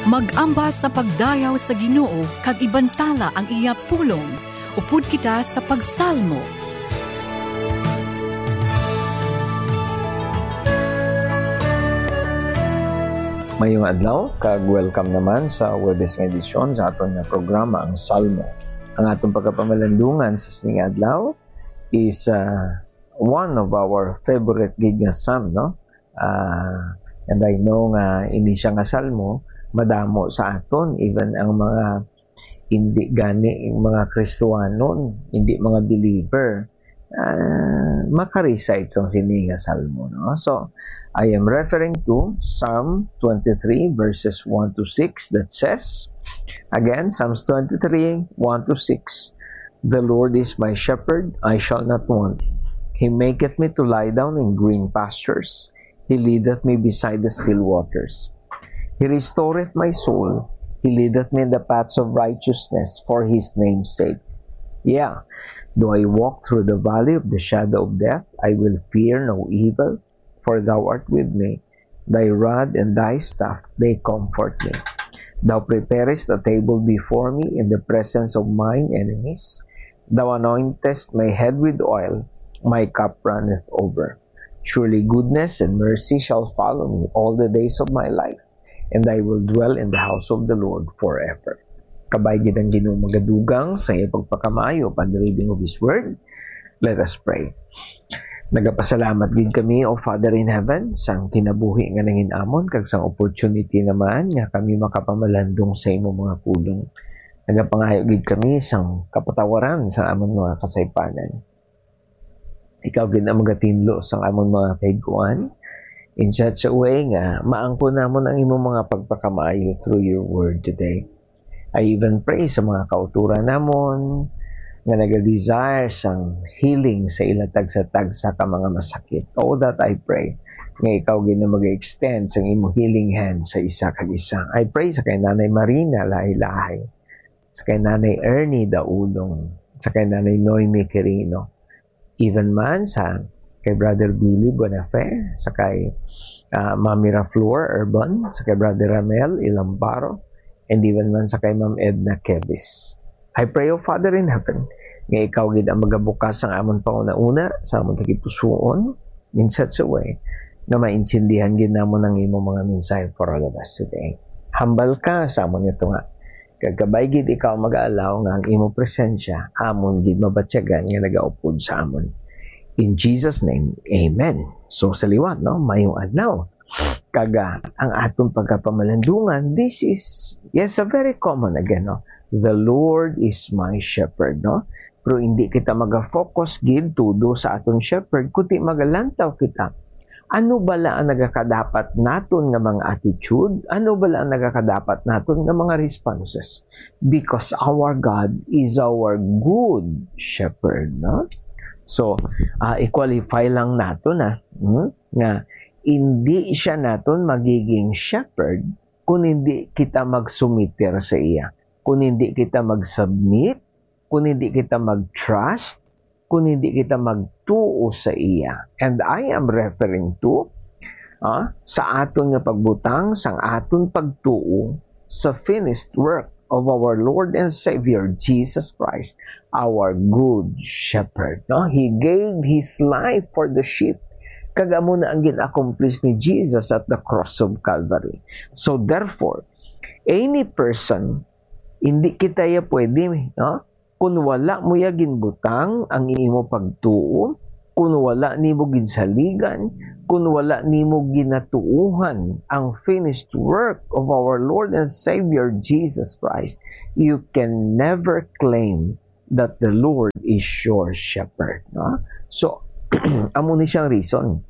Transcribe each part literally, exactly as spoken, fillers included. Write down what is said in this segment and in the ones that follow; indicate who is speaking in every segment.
Speaker 1: Mag-ambas sa pagdayaw sa Ginoo kag ibantala ang iya pulong. Upod kita sa pagsalmo.
Speaker 2: Mayong adlaw, kag welcome naman sa Webes nga edisyon sa aton nga programa ang Salmo. Ang atong pagkapamalandungan sa sining adlaw is uh, one of our favorite gid nga psalm, no? Uh, and I know nga ini siya nga salmo madamo sa aton, even ang mga hindi gani mga Kristiyanon, hindi mga believer, uh, makarecite sa sini nga salmo, no? So I am referring to Psalm twenty-three verses one to six that says, again, Psalms twenty-three, one to six, "The Lord is my shepherd, I shall not want. He maketh me to lie down in green pastures. He leadeth me beside the still waters. He restoreth my soul. He leadeth me in the paths of righteousness for his name's sake. Yeah, though I walk through the valley of the shadow of death, I will fear no evil, for thou art with me. Thy rod and thy staff, they comfort me. Thou preparest a table before me in the presence of mine enemies. Thou anointest my head with oil, my cup runneth over. Surely goodness and mercy shall follow me all the days of my life, and I will dwell in the house of the Lord forever." Kabay gid ang Ginoo magadugang sa iyang pagpakamayo pan the reading of His Word. Let us pray. Nagapasalamat gid kami, O Father in Heaven, sang kinabuhi nga nanginamon kag sang opportunity naman nga kami makapamalandong sa imo mga pulong. Nagapangayo gid kami sang kapatawaran sa amon mga kasaypanan. Ikaw gid ang magatinlo sa amon mga kaiguan in such a way nga maangkon namon ang imong mga pagpakamayo through your word today. I even pray sa mga kauturan namon nga naga-desire sang healing sa ilatag sa tagsa ka mga masakit. Oh, that I pray nga ikaw gid na mag-extend sang imong healing hand sa isa kag isa. I pray sa kay Nanay Marina Lahi-Lahi, sa kay Nanay Ernie Daulong, sa kay Nanay Noemi Quirino, even man sa kay Brother Billy Bonafe, sa kay uh, Mami Raflor Urban, sa kay Brother Ramel Ilambaro, and even man sa kay Ma'am Edna Kevis. I pray, O Father in Heaven, nga ikaw gid ang magabukas ang amon pangunauna sa amon tagipusoon in such a way na maintindihan gid namon ang imong mga mensahe for all of us today. Hambal ka sa amon ito nga. Kagabay gid ikaw mag-aalaw nga ang imong presensya amon gid mabatyagan nga nagaupod sa amon. In Jesus' name, Amen. So sa liwat, no, mayong adlaw. Kaga ang atong pagkapamalandungan, this is, yes, a very common again, no? The Lord is my shepherd, no? Pero hindi kita maga-focus gid tudo sa atong shepherd, kundi magalantaw kita. Ano bala ang nagakadapat naton nga mga attitude? Ano bala ang nagakadapat naton nga mga responses? Because our God is our good shepherd, no? So, uh, i-qualify lang nato na hmm, nga hindi siya naton magiging shepherd kung hindi kita magsumiter sa iya, kung hindi kita mag-submit, kung hindi kita mag-trust, kung hindi kita magtuo sa iya. And I am referring to uh, sa aton nga pagbutang, sang aton pagtuo sa finished work of our Lord and Savior Jesus Christ, our good shepherd. No? He gave His life for the sheep. Kagamo na ang gin-accomplish ni Jesus at the cross of Calvary. So therefore, any person, hindi kita ya pwede, no? Kung wala mo ya ginbutang ang imo pagtuo, kung wala nimo ginsaligan, kung wala nimo ginatuuhan ang finished work of our Lord and Savior Jesus Christ, you can never claim that the Lord is your shepherd, no? So amo ni siyang reason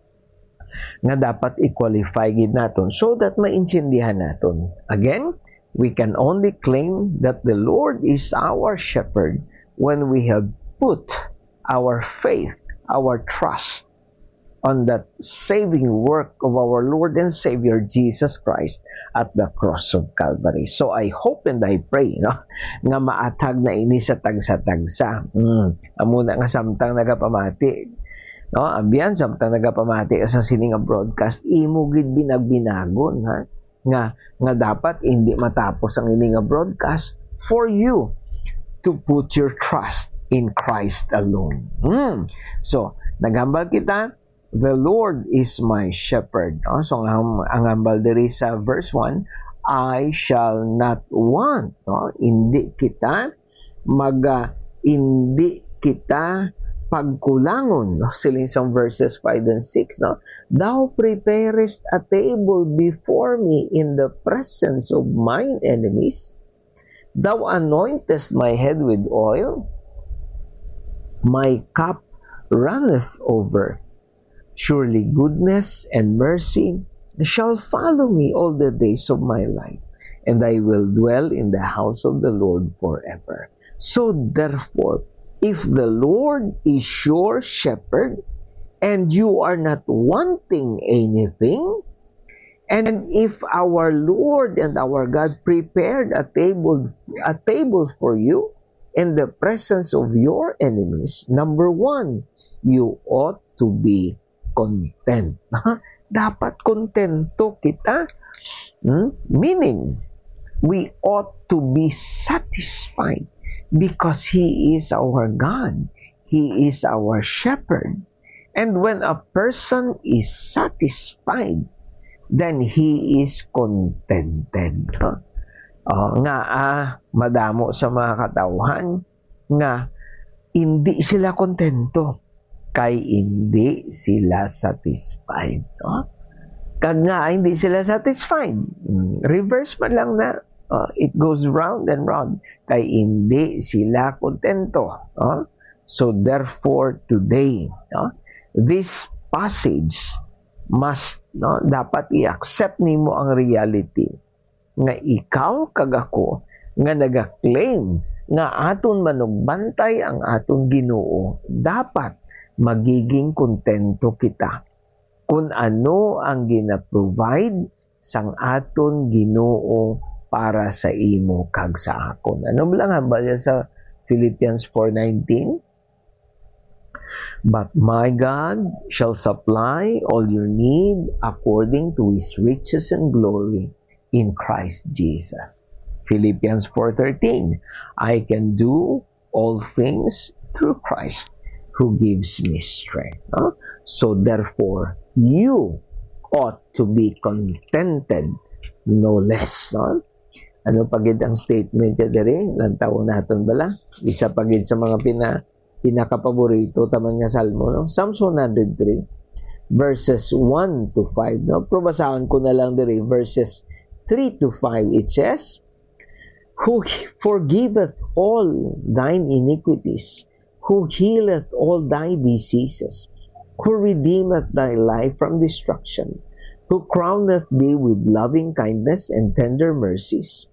Speaker 2: nga dapat i-qualify gid naton so that maintindihan naton. Again, we can only claim that the Lord is our shepherd when we have put our faith, our trust on that saving work of our Lord and Savior Jesus Christ at the cross of Calvary. So I hope and I pray, no, nga maatag na ini sa tagsa-tagsa. Mm. Amuna nga samtang nagapamati, no, ambiyan samtang nagapamati sa sining nga broadcast, imo gid binagbinagon, ha. nga nga dapat hindi matapos ang ini nga broadcast for you to put your trust in Christ alone. Hmm. So, naghambal kita, the Lord is my shepherd. Oh, so, ang, ang hambal diri sa verse one, I shall not want. No? Hindi kita mag uh, hindi kita pagkulangon. No? Siling sa verses five and six. No? Thou preparest a table before me in the presence of mine enemies. Thou anointest my head with oil. My cup runneth over. Surely goodness and mercy shall follow me all the days of my life, and I will dwell in the house of the Lord forever. So therefore, if the Lord is your shepherd, and you are not wanting anything, and if our Lord and our God prepared a table, a table for you in the presence of your enemies, number one, you ought to be content. Dapat kontento kita. Hmm? Meaning, we ought to be satisfied because He is our God. He is our shepherd. And when a person is satisfied, then he is contented. Uh, nga, ah, madamo sa mga katauhan nga hindi sila kontento kay hindi sila satisfied. No? Kag nga, hindi sila satisfied. Reverse man lang na. Uh, it goes round and round. Kay hindi sila kontento. No? So, therefore, today, no, this passage must, no, dapat i-accept nimo ang reality nga ikaw kag ako nga naga-claim nga aton manugbantay ang aton Ginoo, dapat magiging kontento kita kung ano ang gina-provide sang aton Ginoo para sa imo kag sa akon. Ano lang hambal sa Philippians four nineteen? But my God shall supply all your need according to His riches and glory in Christ Jesus. Philippians four thirteen, I can do all things through Christ who gives me strength. No? So therefore, you ought to be contented no less. No? Ano pagid ang statement niya diri? Lantaw natin bala? Isa pagid sa mga pina, pinakapaborito taman nga salmo. No? Psalms one oh three, verses one to five. No? Probasahan ko na lang diri, verses three to five. It says, who forgiveth all thine iniquities, who healeth all thy diseases, who redeemeth thy life from destruction, who crowneth thee with loving kindness and tender mercies,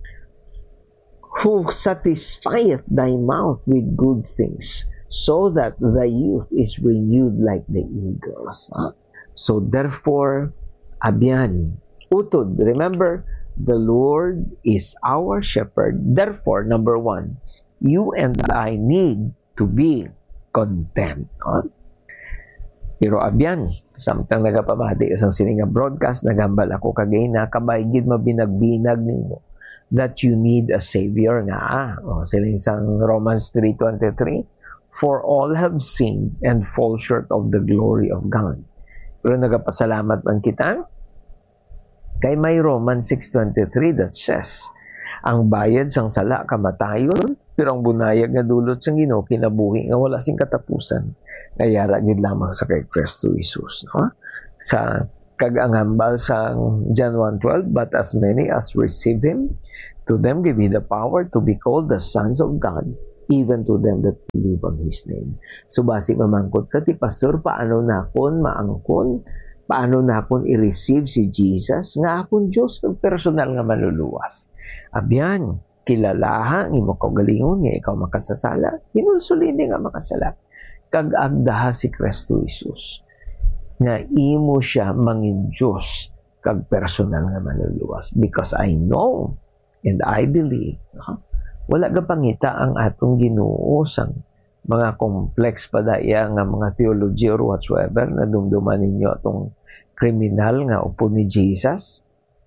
Speaker 2: who satisfieth thy mouth with good things, so that thy youth is renewed like the eagles. Huh? So therefore, abyan, utod, remember, the Lord is our shepherd. Therefore, number one, you and I need to be content. Huh? Pero abyan, samtang nagapamati isang sininga broadcast, nagambal ako kagay na kabaygid mabinag-binag nimo that you need a Savior nga. O, siling isang Romans three twenty-three, for all have sinned and fall short of the glory of God. Pero nagapasalamat man kita, kay may Romans six twenty-three that says, ang bayad sang sala kamatayon, pero ang bunayag nga dulot sang Ginoo kinabuhi nga wala sing katapusan. Kayara gid lamang sa kay Kristo Jesus. No? Sa kag ang hambal sang John one twelve, but as many as receive Him, to them give He the power to be called the sons of God, even to them that believe on His name. So basi mamangkot ka ti pastor, paano na akon maangkon? Paano na akon i-receive si Jesus nga akon Dios kag personal nga manluluwas? Abyan, kilalaha ni mo kaugalingon nga ikaw makasasala, hinulsulini nga makasala. Kag agdaha si Kristo Jesus nga imo siya mangin Diyos kag personal nga manluluwas. Because I know and I believe, no? Wala ga pangita ang atong Ginoo sang mga complex pa daya nga mga theology or whatsoever na dumduman ninyo atong kriminal nga upo ni Jesus.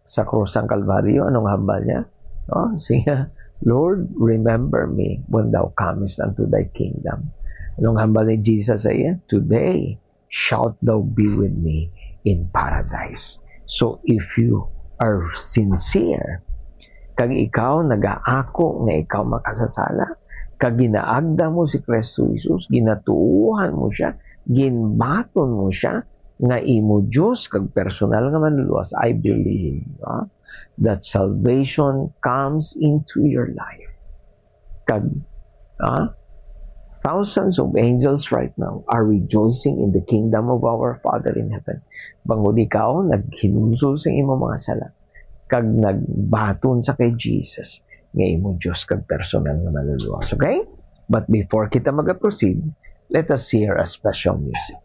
Speaker 2: sa krusang Kalbaryo, anong hambal niya? No? Sige, Lord, remember me when thou comest unto thy kingdom. Anong hambal ni Jesus sa iya? Today shalt thou be with me in paradise. So if you are sincere, kag ikaw nagaako nga ikaw makasasala, kag ginaagda mo si Kristo Jesus, ginatuuhan mo siya, ginbaton mo siya, nga imo Diyos kag personal nga manluluwas, I believe uh, that salvation comes into your life. Kag uh, thousands of angels right now are rejoicing in the kingdom of our Father in heaven. Bangod ikaw, naghinunsul sa imo mga sala, kag nagbaton sa kay Jesus, nga imo Diyos kag personal nga manluluwas. Okay? But before kita mag-proceed, let us hear a special music.